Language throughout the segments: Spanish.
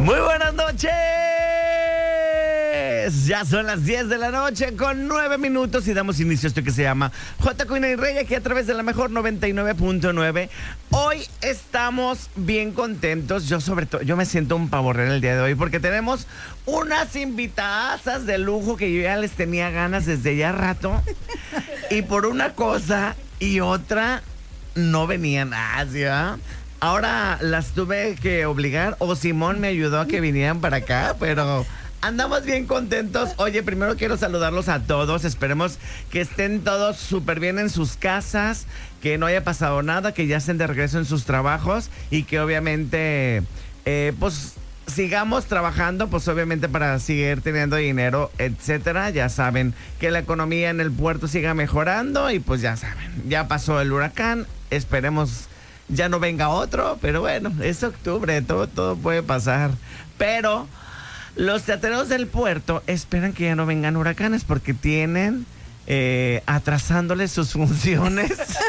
Muy buenas noches. Ya son las 10 de la noche con 9 minutos y damos inicio a esto que se llama J. Cuina y Rey, aquí a través de la mejor 99.9. Hoy estamos bien contentos. Yo me siento un pavo real el día de hoy porque tenemos unas invitadasas de lujo que yo ya les tenía ganas desde ya rato. Y por una cosa y otra no venían. ¿Sí, va? Ahora las tuve que obligar, o Simón me ayudó a que vinieran para acá, pero andamos bien contentos. Oye, primero quiero saludarlos a todos. Esperemos que estén todos súper bien en sus casas, que no haya pasado nada, que ya estén de regreso en sus trabajos y que obviamente, pues sigamos trabajando, pues obviamente para seguir teniendo dinero, etcétera. Ya saben que la economía en el puerto siga mejorando y pues ya saben, ya pasó el huracán. Esperemos ya no venga otro, pero bueno, es octubre, todo puede pasar. Pero los teatreros del puerto esperan que ya no vengan huracanes porque tienen atrasándoles sus funciones.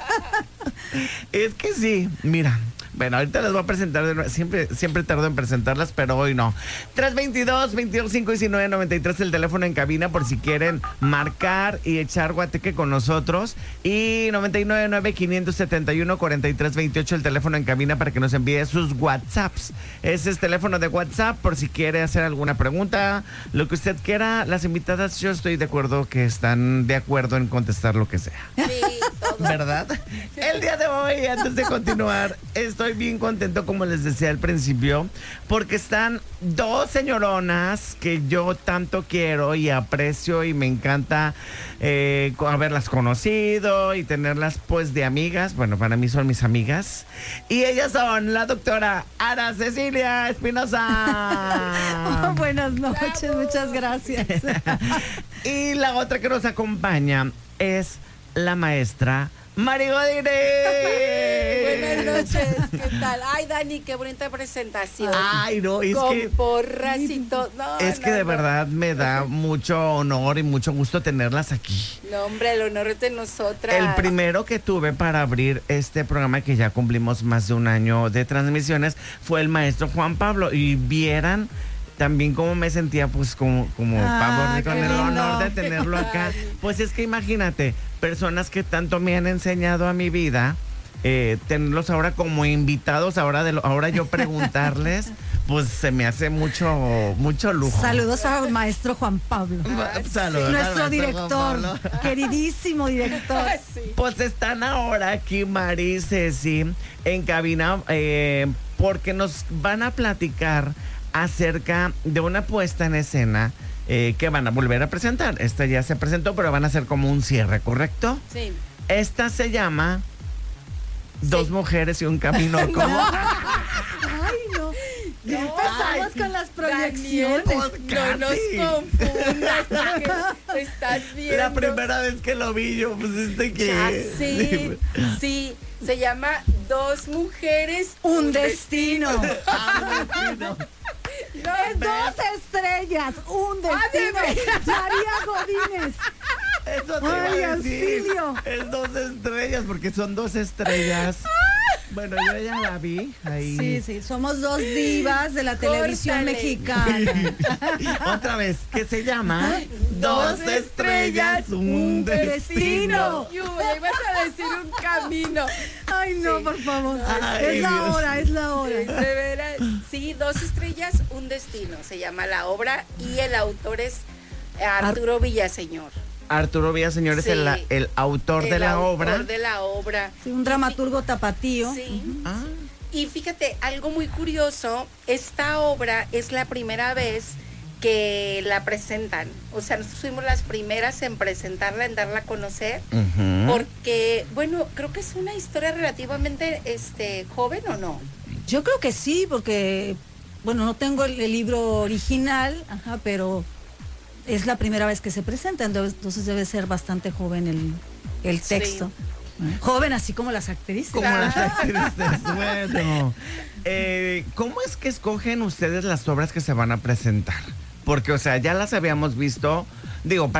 Es que sí, mira. Bueno, ahorita les voy a presentar de nuevo. Siempre tardo en presentarlas, pero hoy no. 322-225-1993, el teléfono en cabina por si quieren marcar y echar guateque con nosotros. Y 999-571-4328, el teléfono en cabina para que nos envíe sus WhatsApps. Ese es teléfono de WhatsApp por si quiere hacer alguna pregunta, lo que usted quiera. Las invitadas, yo estoy de acuerdo que están de acuerdo en contestar lo que sea. Sí, todo. ¿Verdad? El día de hoy, antes de continuar, estoy bien contento, como les decía al principio, porque están dos señoronas que yo tanto quiero y aprecio y me encanta haberlas conocido y tenerlas pues de amigas. Bueno, para mí son mis amigas. Y ellas son la doctora Ana Cecilia Espinosa. Buenas noches, ¡bravo! Muchas gracias. Y la otra que nos acompaña es la maestra Mari Godine. Buenas noches, ¿qué tal? Ay, Dani, qué bonita presentación. Ay, no, es con que porras y todo. No, es que de verdad me da mucho honor y mucho gusto tenerlas aquí. No, hombre, el honor es de nosotras. El primero que tuve para abrir este programa, que ya cumplimos más de un año de transmisiones, fue el maestro Juan Pablo. Y vieran también cómo me sentía, pues como pavo, con el honor de tenerlo acá. Pues es que imagínate, personas que tanto me han enseñado a mi vida, tenerlos ahora como invitados, ahora yo preguntarles, pues se me hace mucho lujo. Saludos al maestro Juan Pablo. Saludos. Nuestro director, queridísimo director. Sí. Pues están ahora aquí Mari y Ceci en cabina porque nos van a platicar acerca de una puesta en escena que van a volver a presentar. Esta ya se presentó, pero van a hacer como un cierre, ¿correcto? Sí. Esta se llama Dos mujeres y un camino. ¿Cómo? Ay, no. Ya empezamos con las proyecciones. Daniel, no nos confundas porque estás viendo. La primera vez que lo vi yo, pues que... Sí, se llama Dos mujeres, un destino. Un destino. No, es dos estrellas, un destino. María Godínez. Eso te Ay, iba a decir. auxilio. Es dos estrellas, porque son dos estrellas. Bueno, yo ya la vi ahí. Sí, somos dos divas de la televisión mexicana. Otra vez, ¿qué se llama? Dos estrellas, un destino. Ya ibas a decir un camino. Ay, no, Sí. por favor. Ay, es la Dios. hora, es la hora. De veras, sí, Dos estrellas, un destino. Se llama la obra y el autor es Arturo Villaseñor. Arturo Villaseñor es Sí. el autor de la obra. El autor de la obra. Sí, un dramaturgo tapatío. Sí. Ah, Y fíjate, algo muy curioso, esta obra es la primera vez que la presentan. O sea, nosotros fuimos las primeras en presentarla, en darla a conocer, ujú. porque, bueno, creo que es una historia relativamente joven, ¿o no? Yo creo que sí, porque, bueno, no tengo el libro original, pero es la primera vez que se presenta, entonces debe ser bastante joven el texto. Sí. Joven, así como las actrices. Como las actrices. Bueno, ¿cómo es que escogen ustedes las obras que se van a presentar? Porque, o sea, ya las habíamos visto. Digo,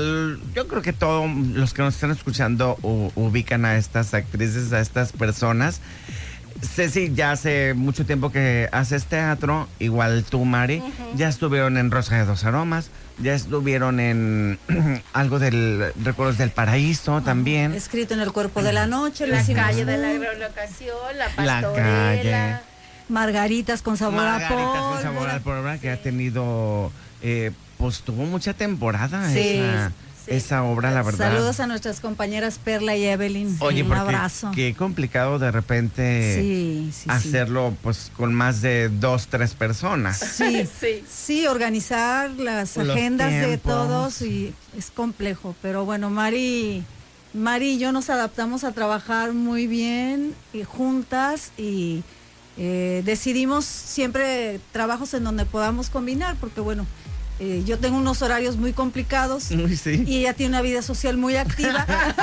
yo creo que todos los que nos están escuchando ubican a estas actrices, a estas personas. Ceci, ya hace mucho tiempo que haces teatro, igual tú, Mari, ya estuvieron en Rosa de Dos Aromas, ya estuvieron en algo del Recuerdos del Paraíso también. Escrito en El Cuerpo de la Noche. La calle de la agrolocación, la pastorela. Calle. Margaritas con sabor a Margaritas pólvora. con sabor al pólvora, que ha tenido, pues tuvo mucha temporada Sí. esa obra, la verdad. Saludos a nuestras compañeras Perla y Evelyn. Oye, un porque abrazo. qué complicado de repente Sí. hacerlo pues con más de 2, 3 personas. Sí, Sí. sí, organizar las Los agendas de tiempos. todos y es complejo, pero bueno, Mari y yo nos adaptamos a trabajar muy bien y juntas y decidimos siempre trabajos en donde podamos combinar, porque bueno, yo tengo unos horarios muy complicados Uy, sí. y ella tiene una vida social muy activa.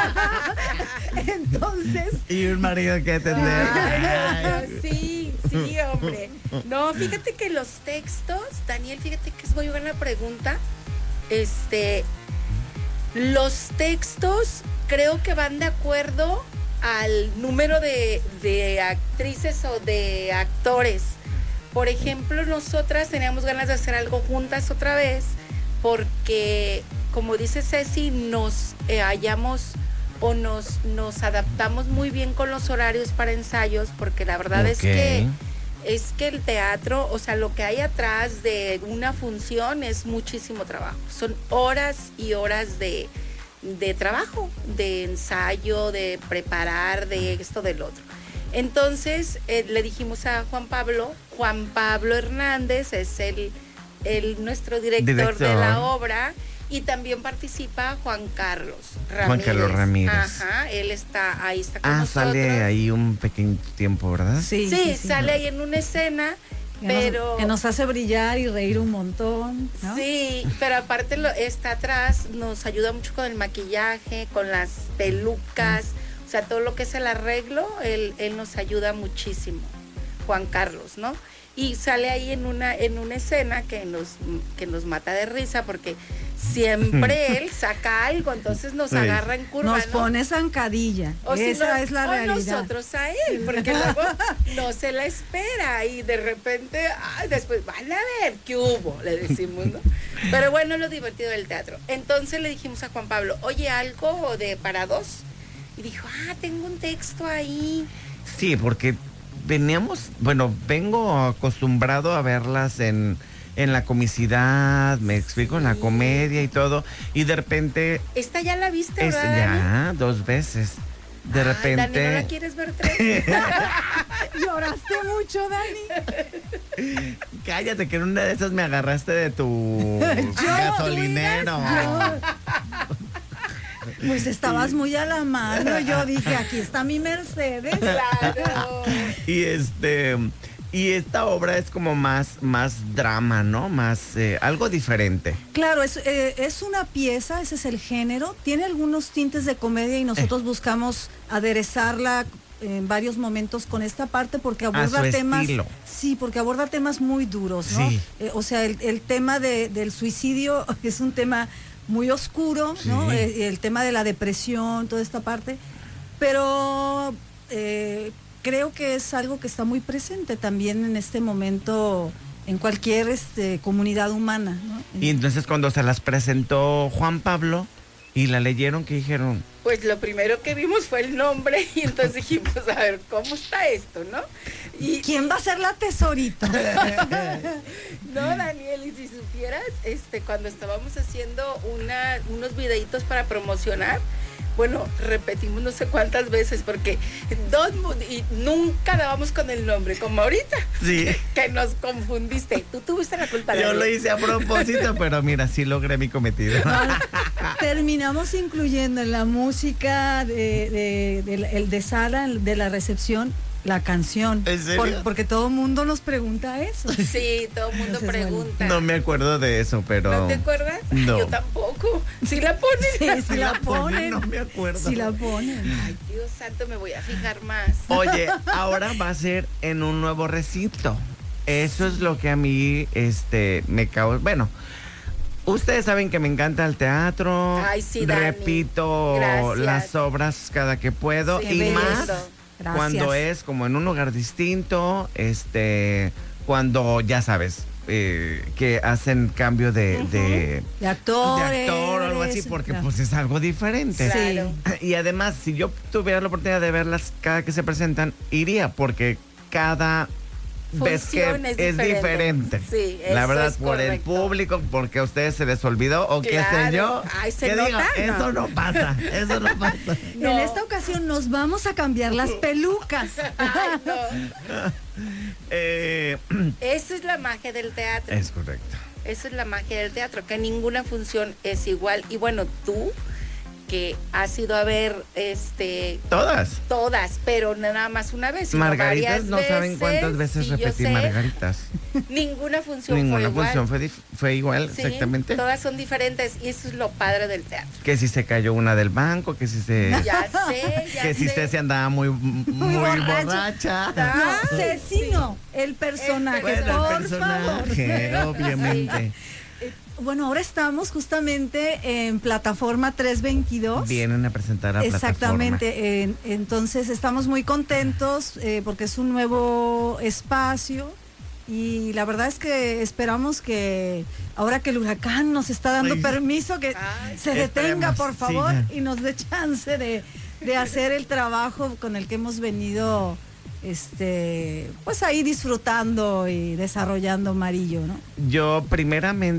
Entonces, Y un marido que atender. Ay, sí, hombre. No, fíjate que los textos, Daniel, fíjate que es muy buena pregunta. Los textos creo que van de acuerdo al número de actrices o de actores. Por ejemplo, nosotras teníamos ganas de hacer algo juntas otra vez porque, como dice Ceci, nos hallamos o nos adaptamos muy bien con los horarios para ensayos, porque la verdad es que el teatro, o sea, lo que hay atrás de una función es muchísimo trabajo. Son horas y horas de trabajo, de ensayo, de preparar, de esto, del otro. Entonces le dijimos a Juan Pablo Hernández es nuestro director de la obra, y también participa Juan Carlos Ramírez. Ajá, él está con nosotros. Sale ahí un pequeño tiempo, ¿verdad? sí, sale ahí en una escena, pero que nos hace brillar y reír un montón, ¿no? Sí, pero aparte está atrás, nos ayuda mucho con el maquillaje, con las pelucas. O sea, todo lo que es el arreglo, él nos ayuda muchísimo, Juan Carlos, ¿no? Y sale ahí en una escena que nos mata de risa, porque siempre él saca algo, entonces nos agarra en curva, nos pone zancadilla. Esa es la realidad. O nosotros a él, porque luego no se la espera y de repente, después van a ver qué hubo, le decimos, ¿no? Pero bueno, lo divertido del teatro. Entonces le dijimos a Juan Pablo, oye, algo para 2. Y dijo, tengo un texto ahí. Sí, porque vengo acostumbrado a verlas en la comicidad, me explico, en la comedia y todo, y de repente... ¿Esta ya la viste, verdad, Dani? Ya, 2 veces. De repente... Dani, ¿no la quieres ver 3? Lloraste mucho, Dani. Cállate, que en una de esas me agarraste de tu gasolinero. Pues estabas muy a la mano. Yo dije, aquí está mi Mercedes. Claro. Y esta obra es como más drama, ¿no? Más algo diferente. Claro, es una pieza, ese es el género. Tiene algunos tintes de comedia y nosotros buscamos aderezarla en varios momentos con esta parte porque aborda temas. Estilo. Sí, porque aborda temas muy duros, ¿no? Sí. O sea, el tema del suicidio es un tema muy oscuro, ¿no? Sí. El tema de la depresión, toda esta parte. Pero creo que es algo que está muy presente también en este momento en cualquier comunidad humana, ¿no? Y entonces cuando se las presentó Juan Pablo y la leyeron, ¿qué dijeron? Pues lo primero que vimos fue el nombre y entonces dijimos, a ver, ¿cómo está esto, no? Y ¿quién va a ser la tesorita? no, Daniel, y si supieras, cuando estábamos haciendo unos videitos para promocionar, bueno, repetimos no sé cuántas veces porque y nunca dábamos con el nombre, como ahorita. Sí. Que nos confundiste. Tú tuviste la culpa. Yo lo hice a propósito, pero mira, sí logré mi cometido. Terminamos incluyendo en la música de Sara, de la recepción, la canción. ¿En serio? Porque todo el mundo nos pregunta eso. Sí, todo el mundo Entonces, pregunta. No me acuerdo de eso, pero... ¿No te acuerdas? No. Yo tampoco. ¿Sí la ponen? Sí, la ponen. No me acuerdo. Sí la ponen. Ay, Dios santo, me voy a fijar más. Oye, ahora va a ser en un nuevo recinto. Eso es lo que a mí me causa... Bueno, ustedes saben que me encanta el teatro. Ay, sí, Dani. Repito Gracias. las obras cada que puedo. Sí, y bello. más Gracias. Cuando es como en un lugar distinto, cuando ya sabes que hacen cambio de actores. de actor o algo así, porque claro. pues es algo diferente. Claro. Y además, si yo tuviera la oportunidad de verlas cada que se presentan, iría, porque cada vez que Función es diferente. Sí, la eso verdad, es por el correcto. público, porque a ustedes se les olvidó, o qué sé Claro. yo. Ay, se que nota, diga, ¿no? eso no pasa, eso no pasa. No. En esta ocasión nos vamos a cambiar las pelucas. Ay, no. Eh, Esa es la magia del teatro. es correcto. Esa es la magia del teatro, que ninguna función es igual. Y bueno, tú, que has ido a ver Todas. todas, pero nada más una vez, sino Margaritas, varias no saben veces, cuántas veces sí, yo repetí sé. margaritas. Ninguna función Ninguna fue igual. función fue igual, Sí, exactamente. todas son diferentes y eso es lo padre del teatro. Que si se cayó una del banco, que si se... Ya sé, ya que si sé. se andaba muy borracha. Ah, No, Ceci no, el personaje, Bueno, por el personaje, favor. obviamente. Bueno, ahora estamos justamente en plataforma 322. Vienen a presentar a la Exactamente, entonces estamos muy contentos porque es un nuevo espacio y la verdad es que esperamos que ahora que el huracán nos está dando Ay. permiso que Ay, se detenga, esperemos, por favor, sí. y nos dé chance de hacer el trabajo con el que hemos venido pues ahí disfrutando y desarrollando Amarillo, ¿no? Yo primeramente